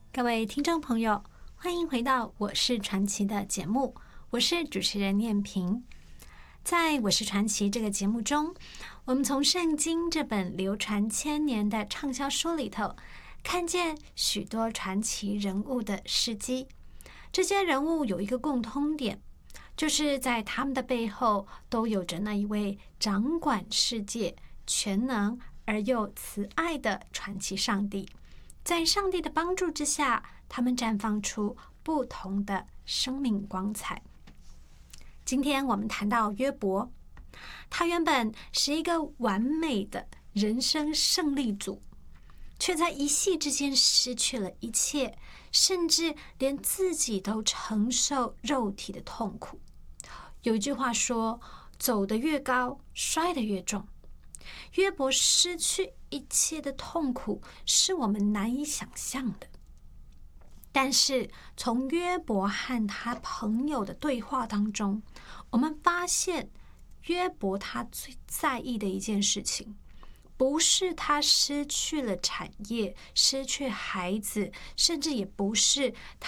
各位听众朋友，欢迎回到我是传奇的节目，我是主持人念萍。在我是传奇这个节目中，我们从圣经这本流传千年的畅销书里头，看见许多传奇人物的事迹。这些人物有一个共通点，就是在他们的背后都有着那一位掌管世界、全能而又慈爱的传奇上帝。在上帝的帮助之下，他们绽放出不同的生命光彩。今天我们谈到约伯，他原本是一个完美的人生胜利组，却在一夕之间失去了一切，甚至连自己都承受肉体的痛苦。有一句话说，走得越高，摔得越重。约伯失去一切的痛苦是我们难以想象的，但是从约伯和他朋友的对话当中，我们发现约伯他最在意的一件事情，不是他失去了产业，失去孩子，甚至也不是他